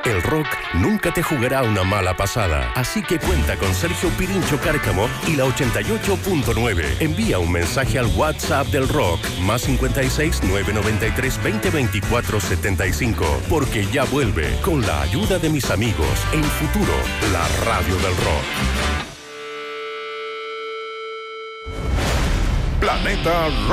El rock nunca te jugará una mala pasada, así que cuenta con Sergio Pirincho Cárcamo y la 88.9. Envía un mensaje al WhatsApp del rock, más 56 993 20 24 75, porque ya vuelve, con la ayuda de mis amigos, en Futuro, la radio del rock. Planeta Rock.